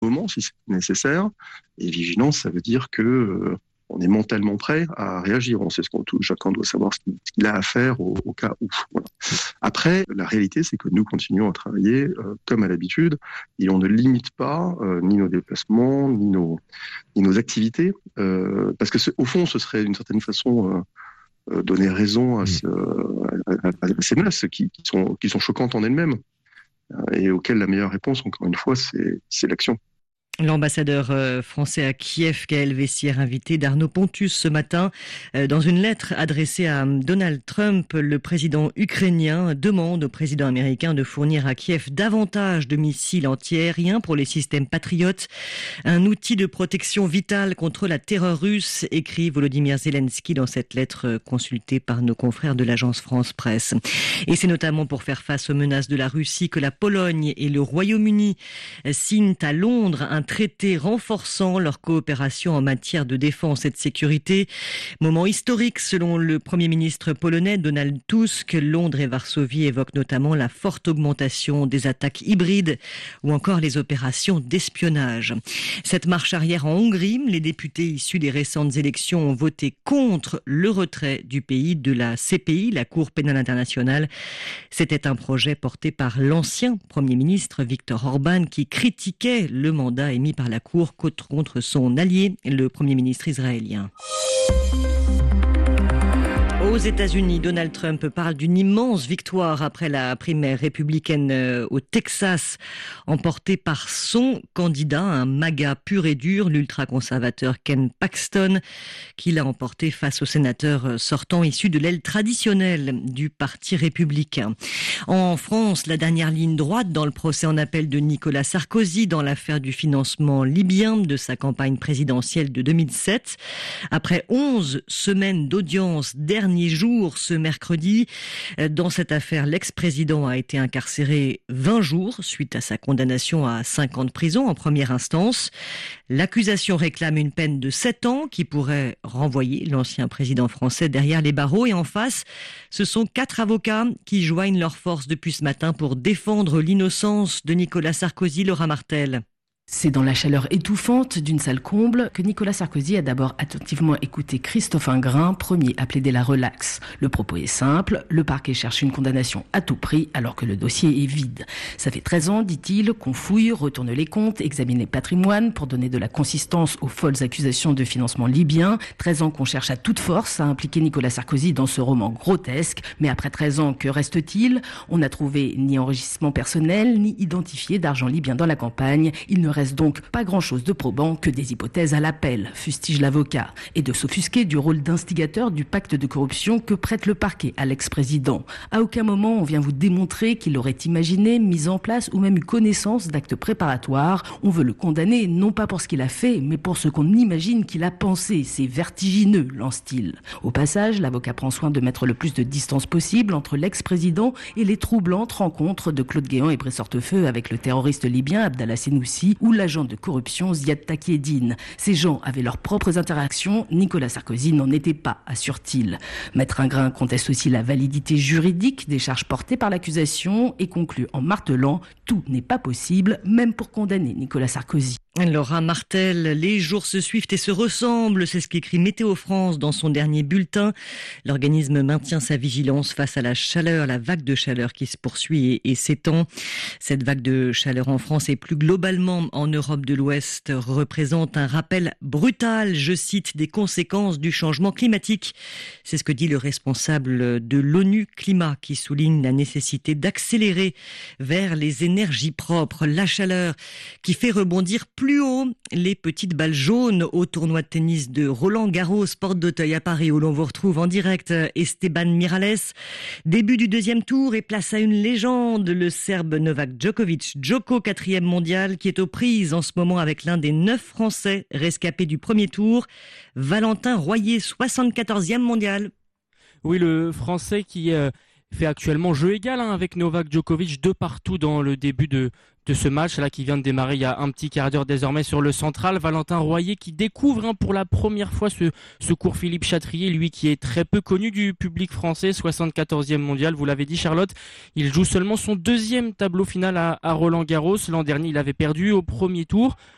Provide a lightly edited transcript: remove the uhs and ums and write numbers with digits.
moment si c'est nécessaire. Et vigilance, ça veut dire que on est mentalement prêt à réagir. On sait chacun doit savoir ce qu'il a à faire au cas où. Voilà. Après, la réalité, c'est que nous continuons à travailler comme à l'habitude et on ne limite pas ni nos déplacements, ni nos activités, parce que au fond, ce serait d'une certaine façon donner raison à ces menaces qui sont choquantes en elles-mêmes et auxquelles la meilleure réponse, encore une fois, c'est l'action. L'ambassadeur français à Kiev, Gaël Vessière, invité d'Arnaud Pontus ce matin. Dans une lettre adressée à Donald Trump, le président ukrainien demande au président américain de fournir à Kiev davantage de missiles antiaériens pour les systèmes patriotes. Un outil de protection vitale contre la terreur russe, écrit Volodymyr Zelensky dans cette lettre consultée par nos confrères de l'agence France Presse. Et c'est notamment pour faire face aux menaces de la Russie que la Pologne et le Royaume-Uni signent à Londres un traité renforçant leur coopération en matière de défense et de sécurité. Moment historique selon le Premier ministre polonais Donald Tusk. Londres et Varsovie évoquent notamment la forte augmentation des attaques hybrides ou encore les opérations d'espionnage. Cette marche arrière en Hongrie, les députés issus des récentes élections ont voté contre le retrait du pays de la CPI, la Cour pénale internationale. C'était un projet porté par l'ancien Premier ministre Viktor Orban qui critiquait le mandat émis par la Cour contre son allié, le Premier ministre israélien. Aux États-Unis, Donald Trump parle d'une immense victoire après la primaire républicaine au Texas, emportée par son candidat, un MAGA pur et dur, l'ultra-conservateur Ken Paxton, qui l'a emporté face au sénateur sortant issu de l'aile traditionnelle du Parti républicain. En France, la dernière ligne droite dans le procès en appel de Nicolas Sarkozy dans l'affaire du financement libyen de sa campagne présidentielle de 2007. Après 11 semaines d'audience, dernier jour ce mercredi. Dans cette affaire, l'ex-président a été incarcéré 20 jours suite à sa condamnation à 5 ans de prison en première instance. L'accusation réclame une peine de 7 ans qui pourrait renvoyer l'ancien président français derrière les barreaux. Et en face, ce sont 4 avocats qui joignent leurs forces depuis ce matin pour défendre l'innocence de Nicolas Sarkozy. Laura Martel. C'est dans la chaleur étouffante d'une salle comble que Nicolas Sarkozy a d'abord attentivement écouté Christophe Ingrand, premier à plaider la relaxe. Le propos est simple, le parquet cherche une condamnation à tout prix alors que le dossier est vide. Ça fait 13 ans, dit-il, qu'on fouille, retourne les comptes, examine les patrimoines pour donner de la consistance aux folles accusations de financement libyen. 13 ans qu'on cherche à toute force à impliquer Nicolas Sarkozy dans ce roman grotesque. Mais après 13 ans, que reste-t-il ? On n'a trouvé ni enregistrement personnel, ni identifié d'argent libyen dans la campagne. Il ne reste donc pas grand-chose de probant que des hypothèses à l'appel, fustige l'avocat, et de s'offusquer du rôle d'instigateur du pacte de corruption que prête le parquet à l'ex-président. À aucun moment on vient vous démontrer qu'il aurait imaginé, mis en place ou même eu connaissance d'actes préparatoires. On veut le condamner non pas pour ce qu'il a fait, mais pour ce qu'on imagine qu'il a pensé. C'est vertigineux, lance-t-il. Au passage, l'avocat prend soin de mettre le plus de distance possible entre l'ex-président et les troublantes rencontres de Claude Guéant et Brice Hortefeux avec le terroriste libyen Abdallah Senoussi ou l'agent de corruption Ziad Takieddine. Ces gens avaient leurs propres interactions, Nicolas Sarkozy n'en était pas, assure-t-il. Maître Ingrand conteste aussi la validité juridique des charges portées par l'accusation et conclut en martelant « Tout n'est pas possible, même pour condamner Nicolas Sarkozy ». Laura Martel, les jours se suivent et se ressemblent, c'est ce qu'écrit Météo France dans son dernier bulletin. L'organisme maintient sa vigilance face à la chaleur, la vague de chaleur qui se poursuit et s'étend. Cette vague de chaleur en France et plus globalement en Europe de l'Ouest représente un rappel brutal, je cite, des conséquences du changement climatique. C'est ce que dit le responsable de l'ONU Climat qui souligne la nécessité d'accélérer vers les énergies propres. La chaleur qui fait rebondir plus haut les petites balles jaunes au tournoi de tennis de Roland-Garros, porte d'Auteuil à Paris, où l'on vous retrouve en direct Esteban Miralles. Début du deuxième tour et place à une légende, le Serbe Novak Djokovic. Djoko, 4e mondial, qui est aux prises en ce moment avec l'un des 9 Français rescapés du premier tour, Valentin Royer, 74e mondial. Oui, le Français qui fait actuellement jeu égal avec Novak Djokovic, 2 partout dans le début de ce match là qui vient de démarrer il y a un petit quart d'heure désormais sur le central. Valentin Royer qui découvre pour la première fois ce cours Philippe Chatrier, lui qui est très peu connu du public français, 74e mondial, vous l'avez dit Charlotte. Il joue seulement son 2e tableau final à Roland-Garros. L'an dernier il avait perdu au premier tour.